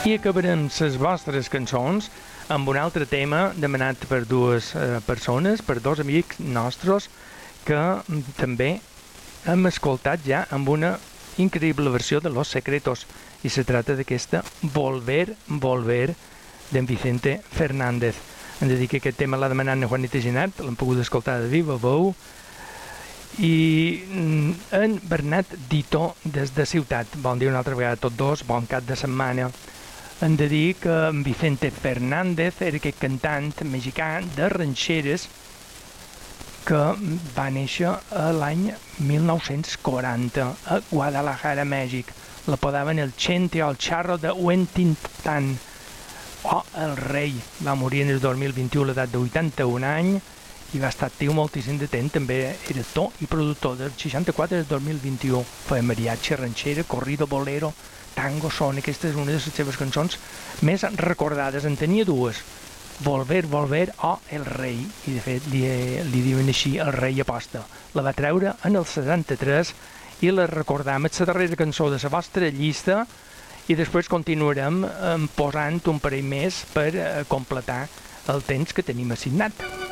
I acabarem les vostres cançons amb un altre tema demanat per dues persones, per dos amics nostres, que també hem escoltat ja amb una increïble versió de Los Secretos. I se trata d'aquesta Volver, Volver, d'en Vicente Fernández. Hem de dir que aquest tema l'ha demanat en Juanita Ginart, l'hem pogut escoltar de viva veu, i en Bernat Ditó des de Ciutat. Bon dia una altra vegada a tots dos, bon cap de setmana. Hem de dir que en Vicente Fernández era aquest cantant mexicà de ranxeres que va néixer l'any 1940 a Guadalajara, Mèxic. L'apodaven el Chente o el Charro de Huentitán, o el Rei. Va morir en el 2021 a l'edat de 81 anys i va estar actiu moltíssim de temps. També era actor i productor del 64 al 2021. Feia mariachi, ranxera, corrido, bolero, tango, son. Aquesta és una de les seves cançons més recordades. En tenia dues, Volver, Volver o El Rei, i de fet li diuen així El Rei aposta. La va treure en el 73 i la recordam, és la darrera cançó de la vostra llista, i després continuarem posant un parell més per completar el temps que tenim assignat.